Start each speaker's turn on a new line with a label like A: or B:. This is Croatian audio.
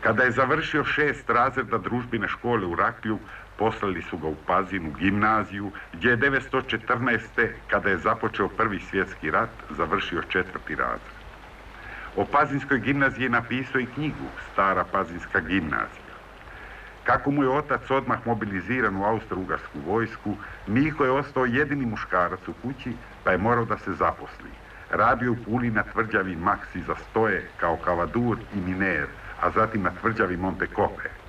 A: Kada je završio 6 razreda družbine škole u Raklju, poslali su ga u Pazin, u gimnaziju, gdje je 1914. kada je započeo Prvi svjetski rat, završio 4. razred. O Pazinskoj gimnaziji je napisao i knjigu Stara Pazinska gimnazija. Kako mu je otac odmah mobiliziran u austro-ugarsku vojsku, Miho je ostao jedini muškarac u kući, pa je morao da se zaposli. Radio u Puli na tvrđavi Maksi za stoje kao kavadur i miner, a zatim na tvrđavi Montekope.